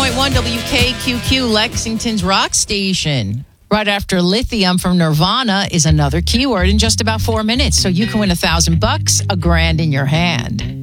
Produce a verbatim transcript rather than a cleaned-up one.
point one W K Q Q, Lexington's rock station. Right after lithium from Nirvana is another keyword in just about four minutes. So you can win a thousand bucks, a grand in your hand.